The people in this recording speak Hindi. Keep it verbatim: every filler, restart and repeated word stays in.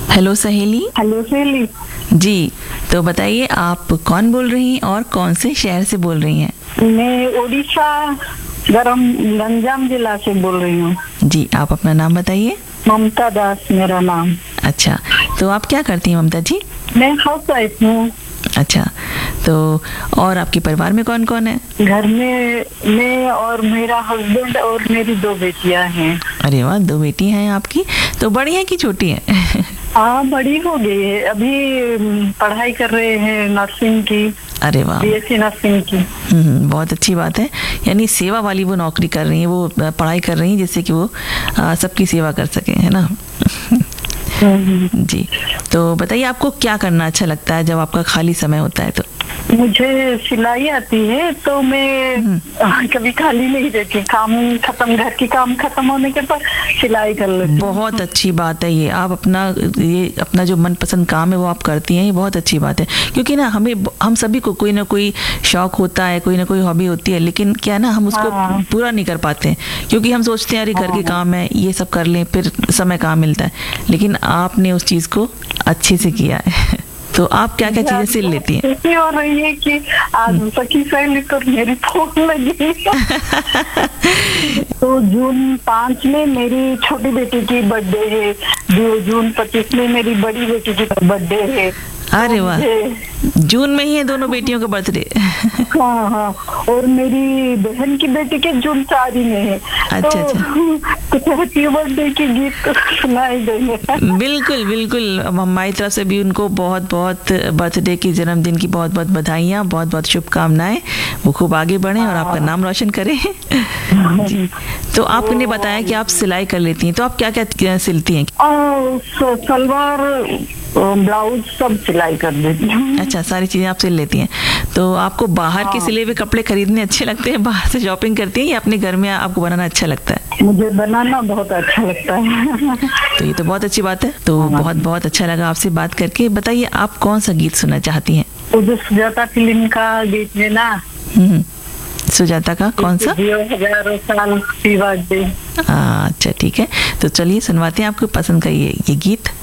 हेलो सहेली। हेलो सहेली जी, तो बताइए आप कौन बोल रही हैं और कौन से शहर से बोल रही हैं? मैं उड़ीसा गरम गंजाम जिला से बोल रही हूँ। जी, आप अपना नाम बताइए। ममता दास मेरा नाम। अच्छा, तो आप क्या करती हैं ममता जी? मैं हाउस वाइफ हूँ। अच्छा, तो और आपके परिवार में कौन कौन है? घर में मैं और मेरा हस्बैंड और मेरी दो बेटियां हैं। अरे वाह, दो बेटी हैं आपकी। तो बड़ी हैं कि छोटी हैं? हाँ, बड़ी हो गई है, अभी पढ़ाई कर रहे हैं नर्सिंग की। अरे वाह, बीएससी नर्सिंग की। हम्म, बहुत अच्छी बात है। यानी सेवा वाली वो नौकरी कर रही हैं, वो पढ़ाई कर रही हैं जिससे कि वो आ, सबकी सेवा कर सके, है ना? जी, तो बताइए आपको क्या करना अच्छा लगता है जब आपका खाली समय होता है तो? मुझे सिलाई आती है, तो मैं कभी खाली नहीं रहती। काम खत्म, घर की काम खत्म होने के बाद सिलाई कर लेती हूँ। बहुत अच्छी बात है ये। आप अपना ये अपना जो मनपसंद काम है वो आप करती हैं, ये बहुत अच्छी बात है। क्योंकि ना हमें हम सभी को कोई ना कोई शौक होता है, कोई ना कोई हॉबी होती है, लेकिन क्या ना हम उसको हाँ। पूरा नहीं कर पाते हैं, क्योंकि हम सोचते हैं अरे घर के काम है, ये सब कर लें, फिर समय कहाँ मिलता है। लेकिन आपने उस चीज़ को अच्छे से किया है। तो आप क्या क्या चीजें सिल लेती हैं? ऐसी हो रही है कि आज सखी सहेली तो मेरी फोन लगी। तो जून पाँच में मेरी छोटी बेटी की बर्थडे है, जून पच्चीस में मेरी बड़ी बेटी की बर्थडे है। अरे वाह, जून में ही है दोनों बेटियों का बर्थडे। हाँ हाँ, और मेरी बहन की बेटी के जून चार ही में है। अच्छा, तो अच्छा। कुछ हैप्पी बर्थडे की गीत सुनाई देंगे। बिल्कुल बिल्कुल, हमारी तरफ से भी उनको बहुत बहुत बर्थडे की, जन्मदिन की बहुत बहुत बधाइयाँ, बहुत बहुत शुभकामनाएं। वो खूब आगे बढ़ें और आपका नाम रोशन करें। जी, तो आपने बताया कि आप सिलाई कर लेती हैं, तो आप क्या क्या सिलती हैं? सलवार, ब्लाउज सब सिलाई कर देती हूँ। अच्छा, सारी चीजें आप सिल लेती हैं। तो आपको बाहर हाँ। के सिले हुए कपड़े खरीदने अच्छे लगते हैं, बाहर से शॉपिंग करती हैं, या अपने घर में आपको बनाना अच्छा लगता है? मुझे बनाना बहुत अच्छा लगता है। तो ये तो बहुत अच्छी बात है। तो हाँ। बहुत बहुत अच्छा लगा आपसे बात करके। बताइए आप कौन सा गीत सुनना चाहती हैं? वो जो सुजाता फिल्म का गीत है ना। हम्म, सुजाता का कौन सा? हजारों साल की बात। अच्छा, ठीक है, तो चलिए सुनवाते हैं आपको पसंद का ये ये गीत।